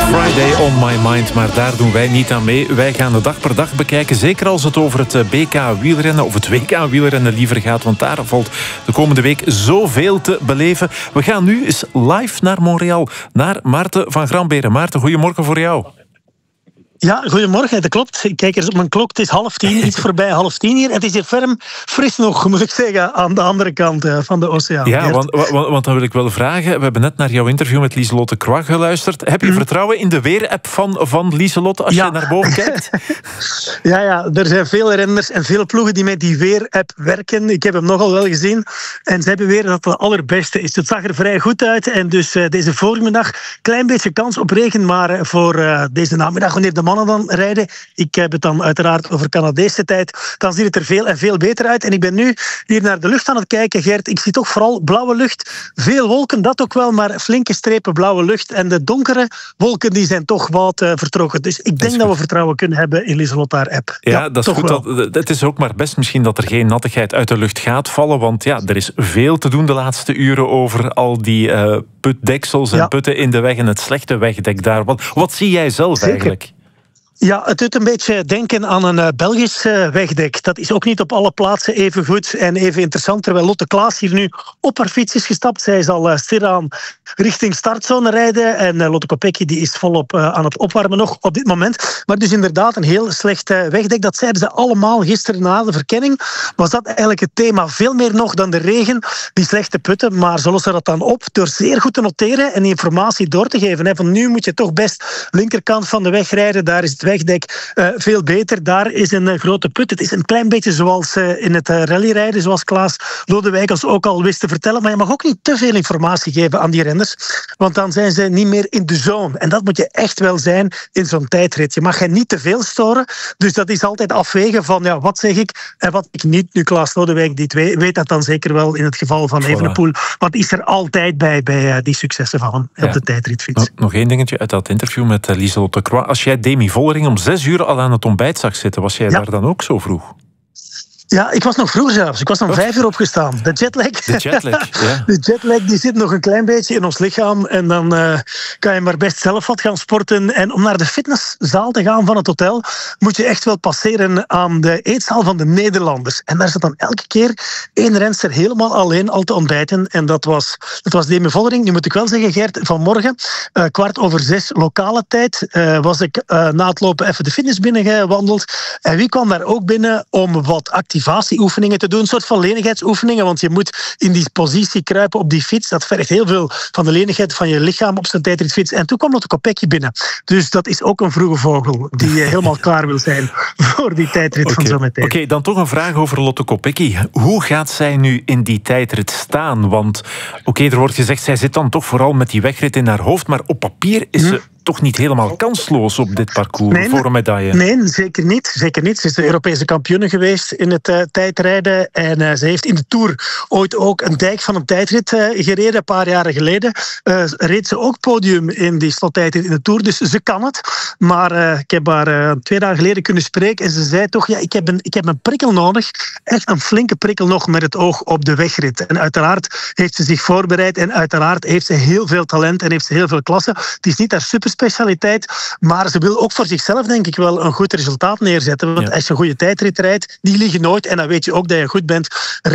Friday on my mind, maar daar doen wij niet aan mee. Wij gaan de dag per dag bekijken, zeker als het over het BK wielrennen, of het WK wielrennen liever gaat, want daar valt de komende week zoveel te beleven. We gaan nu eens live naar Montreal, naar Maarten van Gramberen. Maarten, goedemorgen voor jou. Ja, goedemorgen, dat klopt. Ik kijk eens op mijn klok, het is 9:30, iets voorbij 9:30 hier. Het is hier ferm fris nog, moet ik zeggen, aan de andere kant van de oceaan. Ja, want dan wil ik wel vragen, we hebben net naar jouw interview met Lieselotte Croix geluisterd. Heb je vertrouwen in de weerapp van Lieselotte als je naar boven kijkt? Ja, er zijn veel renners en veel ploegen die met die weerapp werken. Ik heb hem nogal wel gezien. En ze hebben weer dat het de allerbeste is. Het zag er vrij goed uit. En dus deze voormiddag, klein beetje kans op regen, maar voor deze namiddag, wanneer de mannen dan rijden, ik heb het dan uiteraard over Canadese tijd, dan ziet het er veel en veel beter uit. En ik ben nu hier naar de lucht aan het kijken, Gert. Ik zie toch vooral blauwe lucht. Veel wolken, dat ook wel, maar flinke strepen blauwe lucht. En de donkere wolken die zijn toch wat vertrokken. Dus ik denk dat we vertrouwen kunnen hebben in Lieselotte haar app. Ja, dat is goed. Het is ook maar best misschien dat er geen nattigheid uit de lucht gaat vallen, want ja, er is veel te doen de laatste uren over al die putdeksels en putten in de weg en het slechte wegdek daar. Wat zie jij zelf eigenlijk? Ja, het doet een beetje denken aan een Belgisch wegdek. Dat is ook niet op alle plaatsen even goed en even interessant. Terwijl Lotte Klaas hier nu op haar fiets is gestapt. Zij zal stilaan richting startzone rijden. En Lotte Kopecky die is volop aan het opwarmen nog op dit moment. Maar dus inderdaad een heel slecht wegdek. Dat zeiden ze allemaal gisteren na de verkenning. Was dat eigenlijk het thema. Veel meer nog dan de regen, die slechte putten. Maar ze lossen dat dan op door zeer goed te noteren en die informatie door te geven. Van nu moet je toch best linkerkant van de weg rijden. Daar is het wegdek veel beter. Daar is een grote put. Het is een klein beetje zoals in het rallyrijden, zoals Klaas Lodewijk ons ook al wist te vertellen. Maar je mag ook niet te veel informatie geven aan die renners, want dan zijn ze niet meer in de zone. En dat moet je echt wel zijn in zo'n tijdrit. Je mag hen niet te veel storen. Dus dat is altijd afwegen van wat zeg ik en wat ik niet. Nu Klaas Lodewijk die weet dat dan zeker wel in het geval van Evenepoel. Want is er altijd bij die successen van hem op de tijdritfiets. Nog één dingetje uit dat interview met Lieselotte Croix. Als jij Demi Vollering om 6 uur al aan het ontbijt zag zitten, was jij daar dan ook zo vroeg? Ja, ik was nog vroeg zelfs. Ik was om 5 uur opgestaan. De jetlag. De jetlag die zit nog een klein beetje in ons lichaam. En dan kan je maar best zelf wat gaan sporten. En om naar de fitnesszaal te gaan van het hotel, moet je echt wel passeren aan de eetzaal van de Nederlanders. En daar zat dan elke keer één renster helemaal alleen al te ontbijten. En dat was Demi Vollering. Nu moet ik wel zeggen, Gert, vanmorgen, 5:15 lokale tijd, was ik na het lopen even de fitness binnengewandeld. En wie kwam daar ook binnen om wat activatieoefeningen te doen, een soort van lenigheidsoefeningen, want je moet in die positie kruipen op die fiets. Dat vergt heel veel van de lenigheid van je lichaam op zijn tijdritfiets. En toen kwam Lotte Kopecky binnen. Dus dat is ook een vroege vogel die helemaal klaar wil zijn voor die tijdrit van zometeen. Oké, dan toch een vraag over Lotte Kopecky. Hoe gaat zij nu in die tijdrit staan? Want er wordt gezegd, zij zit dan toch vooral met die wegrit in haar hoofd, maar op papier is ze toch niet helemaal kansloos op dit parcours voor een medaille. Nee, zeker niet. Ze is de Europese kampioene geweest in het tijdrijden. En ze heeft in de Tour ooit ook een dijk van een tijdrit gereden. Een paar jaren geleden reed ze ook podium in die slottijdrit in de Tour. Dus ze kan het. Maar ik heb haar 2 dagen geleden kunnen spreken. En ze zei toch, ik heb een prikkel nodig. Echt een flinke prikkel nog met het oog op de wegrit. En uiteraard heeft ze zich voorbereid. En uiteraard heeft ze heel veel talent en heeft ze heel veel klasse. Het is niet haar superspecialiteit. Maar ze wil ook voor zichzelf denk ik wel een goed resultaat neerzetten. Want als je een goede tijdrit rijdt, die liggen nooit. En dan weet je ook dat je goed bent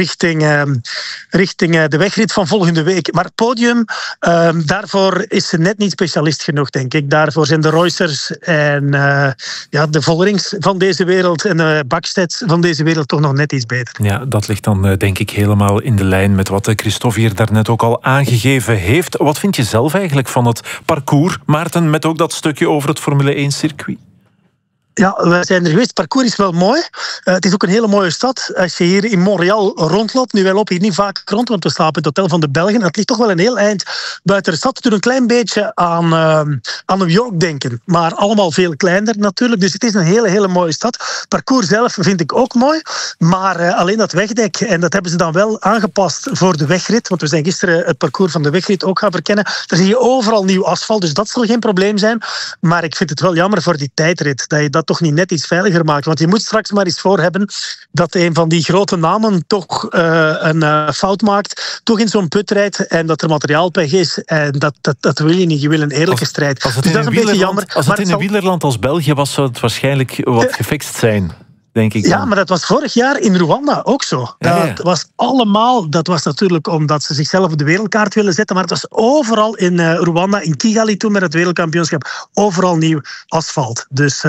richting de wegrit van volgende week. Maar het podium, daarvoor is ze net niet specialist genoeg, denk ik. Daarvoor zijn de Reusers en de Vollerings van deze wereld en de Baksteds van deze wereld toch nog net iets beter. Ja, dat ligt dan denk ik helemaal in de lijn met wat Christophe hier daarnet ook al aangegeven heeft. Wat vind je zelf eigenlijk van het parcours, Maarten, met ook dat stukje over het Formule 1-circuit? Ja, we zijn er geweest. Het parcours is wel mooi. Het is ook een hele mooie stad. Als je hier in Montreal rondloopt, nu wij lopen hier niet vaak rond, want we slapen in het Hotel van de Belgen. Het ligt toch wel een heel eind buiten de stad. Het doet een klein beetje aan New York denken. Maar allemaal veel kleiner natuurlijk. Dus het is een hele mooie stad. Het parcours zelf vind ik ook mooi. Maar alleen dat wegdek, en dat hebben ze dan wel aangepast voor de wegrit. Want we zijn gisteren het parcours van de wegrit ook gaan verkennen. Daar zie je overal nieuw asfalt, dus dat zal geen probleem zijn. Maar ik vind het wel jammer voor die tijdrit, dat je dat toch niet net iets veiliger maken. Want je moet straks maar eens voor hebben dat een van die grote namen toch een fout maakt, toch in zo'n put rijdt en dat er materiaalpech is. En dat wil je niet. Je wil een eerlijke strijd. Dus dat is een beetje jammer. Als het in een wielerland als België was, zou het waarschijnlijk wat gefixt zijn. Denk ik ja, maar dat was vorig jaar in Rwanda ook zo. Dat was allemaal, dat was natuurlijk omdat ze zichzelf op de wereldkaart willen zetten, maar het was overal in Rwanda, in Kigali toen met het wereldkampioenschap, overal nieuw asfalt. Dus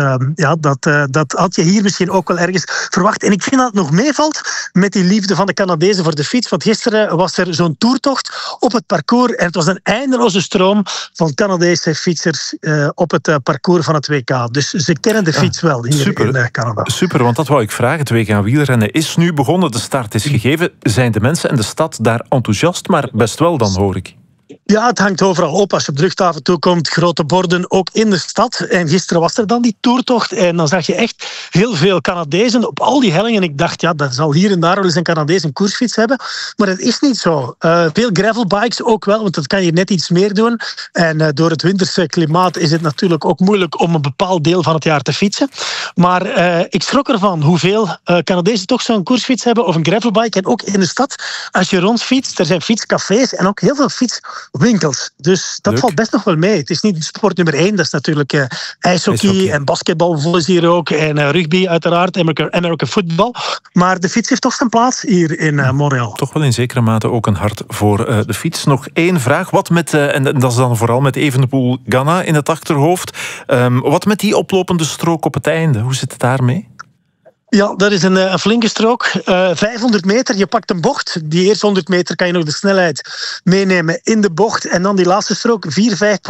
dat had je hier misschien ook wel ergens verwacht. En ik vind dat het nog meevalt met die liefde van de Canadezen voor de fiets, want gisteren was er zo'n toertocht op het parcours en het was een eindeloze stroom van Canadese fietsers op het parcours van het WK. Dus ze kennen de fiets wel hier in Canada. Super, want dat wou ik vragen. Het WK wielrennen is nu begonnen, de start is gegeven. Zijn de mensen en de stad daar enthousiast, maar best wel dan, hoor ik. Ja, het hangt overal op. Als je op de luchthaven toekomt, grote borden, ook in de stad. En gisteren was er dan die toertocht. En dan zag je echt heel veel Canadezen op al die hellingen. Ik dacht, ja, dat zal hier en daar wel eens een Canadees een koersfiets hebben. Maar dat is niet zo. Veel gravelbikes ook wel, want dat kan je net iets meer doen. En door het winterse klimaat is het natuurlijk ook moeilijk om een bepaald deel van het jaar te fietsen. Maar ik schrok ervan hoeveel Canadezen toch zo'n koersfiets hebben of een gravelbike. En ook in de stad, als je rondfietst, er zijn fietscafés en ook heel veel fietswinkels. Dus dat valt best nog wel mee. Het is niet sport nummer 1, dat is natuurlijk ijshockey en basketbal volgens hier ook. En rugby uiteraard, American football. Maar de fiets heeft toch zijn plaats hier in Montreal. Toch wel in zekere mate ook een hart voor de fiets. Nog één vraag. Wat met, en dat is dan vooral met Evenepoel Ganna in het achterhoofd. Wat met die oplopende strook op het einde? Hoe zit het daarmee? Ja, dat is een flinke strook. 500 meter, je pakt een bocht. Die eerste 100 meter kan je nog de snelheid meenemen in de bocht. En dan die laatste strook, 4-5%.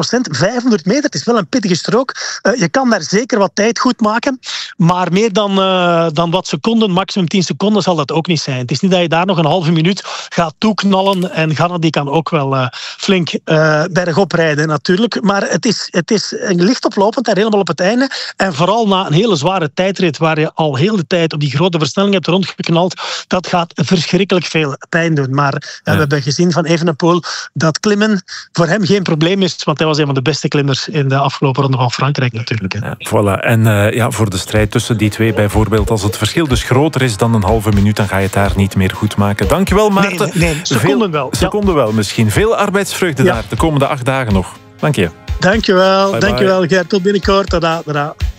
500 meter, het is wel een pittige strook. Je kan daar zeker wat tijd goed maken. Maar meer dan wat seconden, maximum 10 seconden, zal dat ook niet zijn. Het is niet dat je daar nog een halve minuut gaat toeknallen. En Ganna die kan ook wel flink bergop rijden natuurlijk. Maar het is licht oplopend daar helemaal op het einde. En vooral na een hele zware tijdrit waar je al heel de tijd op die grote versnelling hebt rondgeknald, dat gaat verschrikkelijk veel pijn doen. Maar we hebben gezien van Evenepoel dat klimmen voor hem geen probleem is, want hij was een van de beste klimmers in de afgelopen ronde van Frankrijk natuurlijk. Ja, voilà. En voor de strijd tussen die twee bijvoorbeeld, als het verschil dus groter is dan een halve minuut, dan ga je het daar niet meer goed maken. Dankjewel, Maarten. Nee, seconden wel. Seconden wel misschien. Veel arbeidsvreugde daar de komende 8 dagen nog. Dank je. Dankjewel, Gert. Tot binnenkort. Tada.